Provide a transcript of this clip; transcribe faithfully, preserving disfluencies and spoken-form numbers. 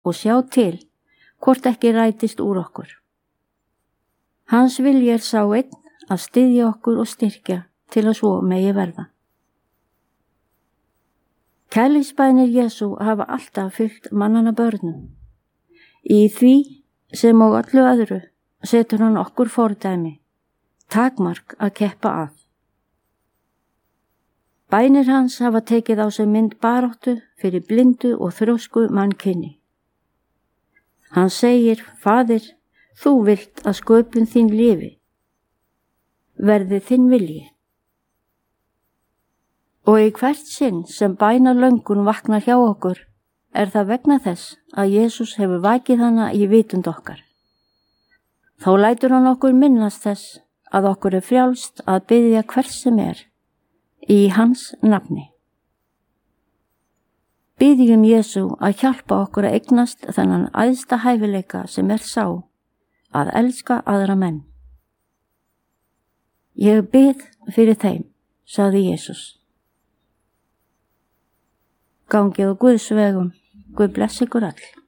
og sjá til hvort ekki rætist úr okkur. Hans vilji er sá einn að styðja okkur og styrkja til að svo megi verða. Kærleiksbænir Jesú hafa alltaf fylgt mannanna börnum. Í því sem og öllu öðru setur hann okkur fordæmi, takmark að keppa að. Bænir hans hafa tekið á sig mynd baráttu fyrir blindu og þrjósku mannkynni. Hann segir, Faðir, þú vilt að sköpun þín lifi, verði þinn vilji. Og í hvert sinn sem bænalöngun vaknar hjá okkur, er það vegna þess að Jesús hefur vakið hana í vitund okkar. Þá lætur hann okkur minnast þess að okkur er frjálst að biðja hvers sem er í hans nafni. Biðjum Jesú að hjálpa okkur að eignast þennan æðsta hæfileika sem er sá að elska aðra menn. Ég bið fyrir þeim, sagði Jesús. Gangið á Guðs vegum, Guð blessi ykkur öll.